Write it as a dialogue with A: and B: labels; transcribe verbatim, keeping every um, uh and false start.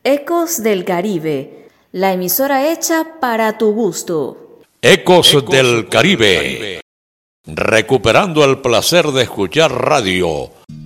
A: Ecos del Caribe, la emisora hecha para tu gusto.
B: Ecos, Ecos del Caribe, Caribe, recuperando el placer de escuchar radio